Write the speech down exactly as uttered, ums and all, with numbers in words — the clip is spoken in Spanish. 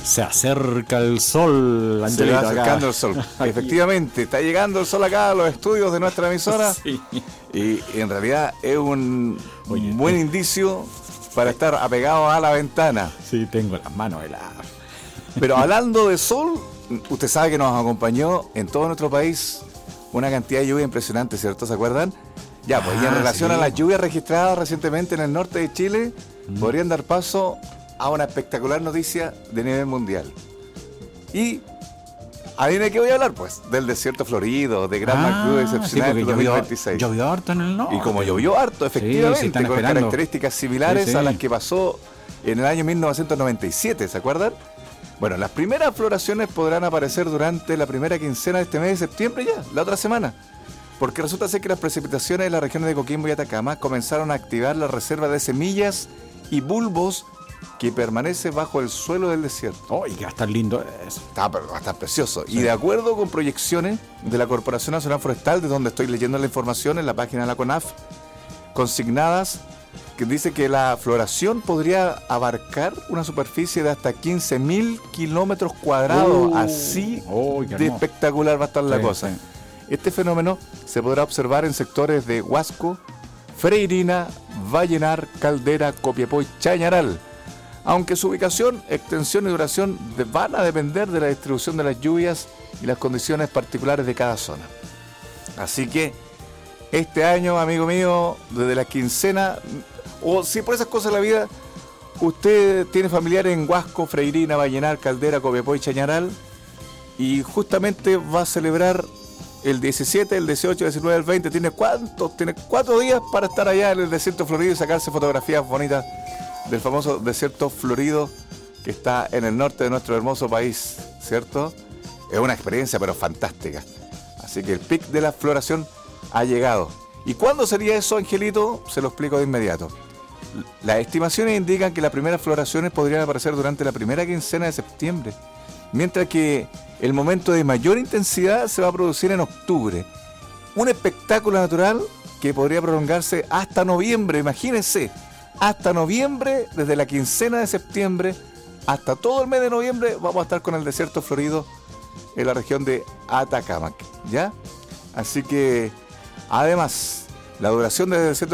Se acerca el sol, Se Angelito, va acercando acá. el sol. Efectivamente, está llegando el sol acá a los estudios de nuestra emisora. Sí. Y en realidad es un Oye, buen eh. indicio para estar apegado a la ventana. Sí, tengo las manos heladas. Pero hablando de sol, usted sabe que nos acompañó en todo nuestro país una cantidad de lluvia impresionante, ¿cierto? ¿Se acuerdan? Ya, pues, y en Ah, relación sí. a las lluvias registradas recientemente en el norte de Chile, mm. podrían dar paso a una espectacular noticia de nivel mundial. Y adivina de qué voy a hablar, pues, del desierto florido, de gran Ah, magnitud excepcional sí, del porque dos mil llovió, veintiséis. llovió harto en el norte. Y como llovió harto, efectivamente, Sí, sí, están con esperando. características similares Sí, sí. a las que pasó en el año mil novecientos noventa y siete, ¿se acuerdan? Bueno, las primeras floraciones podrán aparecer durante la primera quincena de este mes de septiembre ya, la otra semana. Porque resulta ser que las precipitaciones en las regiones de Coquimbo y Atacama comenzaron a activar la reserva de semillas y bulbos que permanece bajo el suelo del desierto. Oh, y que va a estar lindo eso. Está, pero va a estar precioso. Sí. Y de acuerdo con proyecciones de la Corporación Nacional Forestal, de donde estoy leyendo la información en la página de la CONAF, consignadas, que dice que la floración podría abarcar una superficie de hasta quince mil kilómetros cuadrados. Uh, Así oh, qué de hermoso. espectacular va a estar la Sí, cosa. sí. Este fenómeno se podrá observar en sectores de Huasco, Freirina, Vallenar, Caldera, Copiapó y Chañaral, aunque su ubicación, extensión y duración de- van a depender de la distribución de las lluvias y las condiciones particulares de cada zona. Así que este año, amigo mío, desde la quincena, o si por esas cosas de la vida, usted tiene familiares en Huasco, Freirina, Vallenar, Caldera, Copiapó y Chañaral, y justamente va a celebrar el diecisiete, el dieciocho, el diecinueve, el veinte, tiene cuántos, tiene cuatro días para estar allá en el desierto florido y sacarse fotografías bonitas del famoso desierto florido que está en el norte de nuestro hermoso país, ¿cierto? Es una experiencia pero fantástica. Así que el pic de la floración ha llegado. ¿Y cuándo sería eso, Angelito? Se lo explico de inmediato. Las estimaciones indican que las primeras floraciones podrían aparecer durante la primera quincena de septiembre, mientras que el momento de mayor intensidad se va a producir en octubre. Un espectáculo natural que podría prolongarse hasta noviembre, imagínense, hasta noviembre, desde la quincena de septiembre hasta todo el mes de noviembre vamos a estar con el desierto florido en la región de Atacama, ¿ya? Así que, además, la duración del desierto